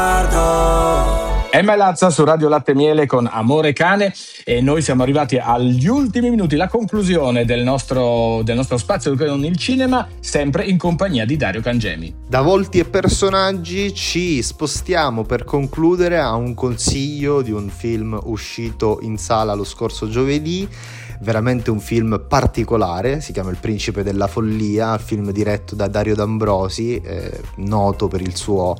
Emma e Lazza su Radio Latte e Miele con Amore Cane, e noi siamo arrivati agli ultimi minuti, la conclusione del nostro spazio con il cinema, sempre in compagnia di Dario Cangemi. Da volti e personaggi ci spostiamo per concludere a un consiglio di un film uscito in sala lo scorso giovedì. Veramente un film particolare, si chiama Il Principe della Follia, film diretto da Dario D'Ambrosi, noto per il suo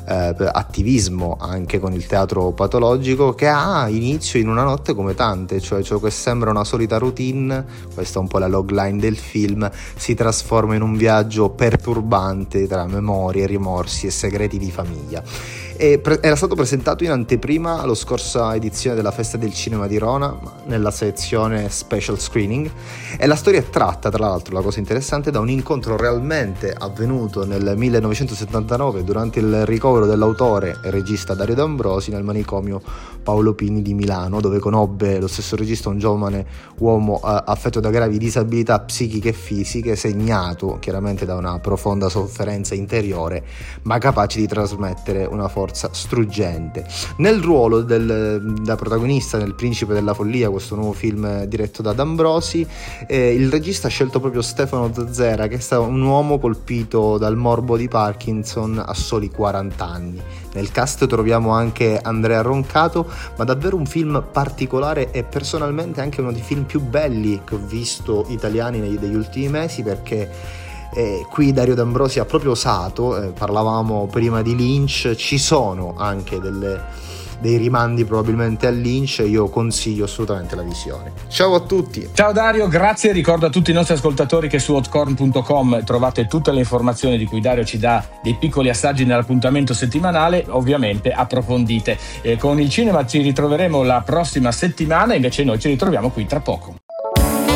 attivismo anche con il teatro patologico, che ha inizio in una notte come tante, cioè ciò che sembra una solita routine, questa è un po' la logline del film, si trasforma in un viaggio perturbante tra memorie, rimorsi e segreti di famiglia. Era stato presentato in anteprima alla scorsa edizione della Festa del Cinema di Roma, nella sezione Special Screening, e la storia è tratta, tra l'altro, la cosa interessante, da un incontro realmente avvenuto nel 1979 durante il ricovero dell'autore e regista Dario D'Ambrosi nel manicomio Paolo Pini di Milano, dove conobbe lo stesso regista un giovane uomo affetto da gravi disabilità psichiche e fisiche, segnato chiaramente da una profonda sofferenza interiore, ma capace di trasmettere una forza struggente. Nel ruolo da protagonista nel Principe della Follia, questo nuovo film diretto da D'Ambrosi, il regista ha scelto proprio Stefano Zazzera, che è stato un uomo colpito dal morbo di Parkinson a soli 40 anni. Nel cast troviamo anche Andrea Roncato, ma davvero un film particolare e personalmente anche uno dei film più belli che ho visto italiani degli ultimi mesi, perché qui Dario D'Ambrosi ha proprio osato, parlavamo prima di Lynch, ci sono anche dei rimandi probabilmente a Lynch, io consiglio assolutamente la visione. Ciao a tutti. Ciao Dario, grazie. Ricordo a tutti i nostri ascoltatori che su hotcorn.com trovate tutte le informazioni di cui Dario ci dà dei piccoli assaggi nell'appuntamento settimanale, ovviamente approfondite. Con il cinema ci ritroveremo la prossima settimana, invece noi ci ritroviamo qui tra poco.